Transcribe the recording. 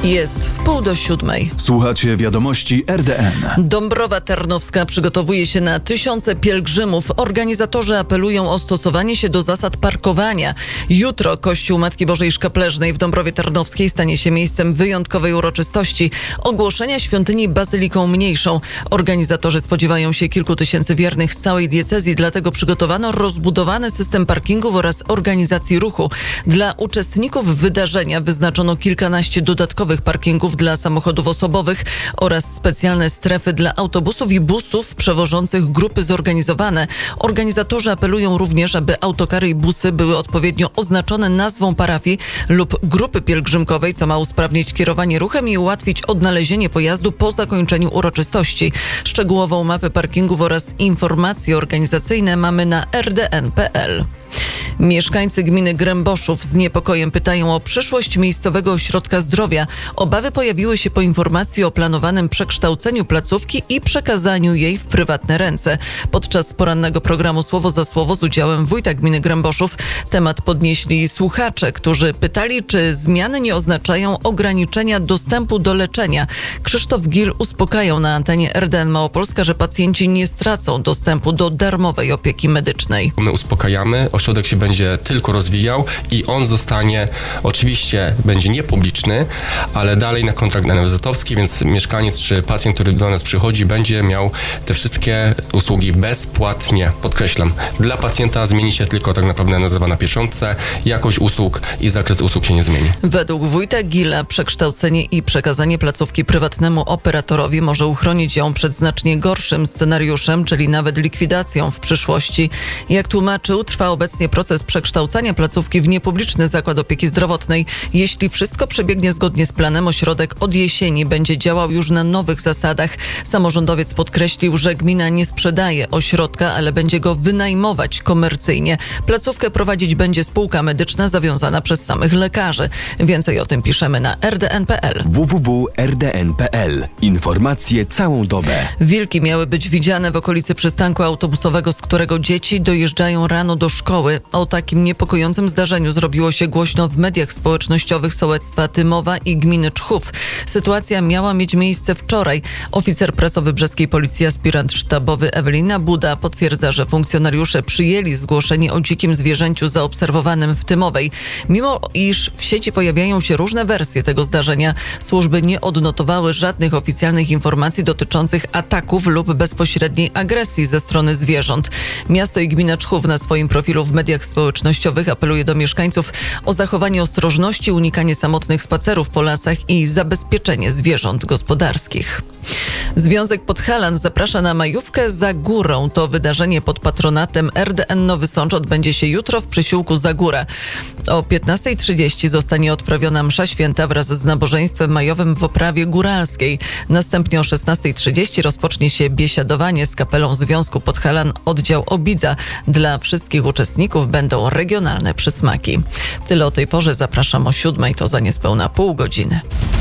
Jest 6:30. Słuchacie wiadomości RDN. Dąbrowa Tarnowska przygotowuje się na tysiące pielgrzymów. Organizatorzy apelują o stosowanie się do zasad parkowania. Jutro Kościół Matki Bożej Szkapleżnej w Dąbrowie Tarnowskiej stanie się miejscem wyjątkowej uroczystości ogłoszenia świątyni bazyliką mniejszą. Organizatorzy spodziewają się kilku tysięcy wiernych z całej diecezji, dlatego przygotowano rozbudowany system parkingów oraz organizacji ruchu. Dla uczestników wydarzenia wyznaczono kilkanaście dodatkowych parkingów dla samochodów osobowych oraz specjalne strefy dla autobusów i busów przewożących grupy zorganizowane. Organizatorzy apelują również, aby autokary i busy były odpowiednio oznaczone nazwą parafii lub grupy pielgrzymkowej, co ma usprawnić kierowanie ruchem i ułatwić odnalezienie pojazdu po zakończeniu uroczystości. Szczegółową mapę parkingów oraz informacje organizacyjne mamy na rdn.pl. Mieszkańcy gminy Gręboszów z niepokojem pytają o przyszłość miejscowego ośrodka zdrowia. Obawy pojawiły się po informacji o planowanym przekształceniu placówki i przekazaniu jej w prywatne ręce. Podczas porannego programu Słowo za Słowo z udziałem wójta gminy Gręboszów temat podnieśli słuchacze, którzy pytali, czy zmiany nie oznaczają ograniczenia dostępu do leczenia. Krzysztof Gil uspokajał na antenie RDN Małopolska, że pacjenci nie stracą dostępu do darmowej opieki medycznej. My uspokajamy, ośrodek się będzie tylko rozwijał i on zostanie, oczywiście będzie niepubliczny, ale dalej na kontrakt NFZ-owski, więc mieszkaniec czy pacjent, który do nas przychodzi, będzie miał te wszystkie usługi bezpłatnie. Podkreślam, dla pacjenta zmieni się tylko tak naprawdę nazwa na pieczątce, jakość usług i zakres usług się nie zmieni. Według wójta Gila przekształcenie i przekazanie placówki prywatnemu operatorowi może uchronić ją przed znacznie gorszym scenariuszem, czyli nawet likwidacją w przyszłości. Jak tłumaczył, trwa obecnie proces przekształcania placówki w niepubliczny zakład opieki zdrowotnej. Jeśli wszystko przebiegnie zgodnie z planem, ośrodek od jesieni będzie działał już na nowych zasadach. Samorządowiec podkreślił, że gmina nie sprzedaje ośrodka, ale będzie go wynajmować komercyjnie. Placówkę prowadzić będzie spółka medyczna zawiązana przez samych lekarzy. Więcej o tym piszemy na rdn.pl. www.rdn.pl. Informacje całą dobę. Wilki miały być widziane w okolicy przystanku autobusowego, z którego dzieci dojeżdżają rano do szkoły. O takim niepokojącym zdarzeniu zrobiło się głośno w mediach społecznościowych sołectwa Tymowa i gminy Czchów. Sytuacja miała mieć miejsce wczoraj. Oficer prasowy brzeskiej policji, aspirant sztabowy Ewelina Buda potwierdza, że funkcjonariusze przyjęli zgłoszenie o dzikim zwierzęciu zaobserwowanym w Tymowej. Mimo iż w sieci pojawiają się różne wersje tego zdarzenia, służby nie odnotowały żadnych oficjalnych informacji dotyczących ataków lub bezpośredniej agresji ze strony zwierząt. Miasto i gmina Czchów na swoim profilu w mediach społecznościowych apeluje do mieszkańców o zachowanie ostrożności, unikanie samotnych spacerów po lasach i zabezpieczenie zwierząt gospodarskich. Związek Podhalan zaprasza na majówkę za górą. To wydarzenie pod patronatem RDN Nowy Sącz odbędzie się jutro w Przysiłku Zagóra. O 15:30 zostanie odprawiona msza święta wraz z nabożeństwem majowym w oprawie góralskiej. Następnie o 16:30 rozpocznie się biesiadowanie z kapelą Związku Podhalan oddział Obidza. Dla wszystkich uczestników będą regionalne przysmaki. Tyle o tej porze. Zapraszam o 7:00, to za niespełna pół godziny.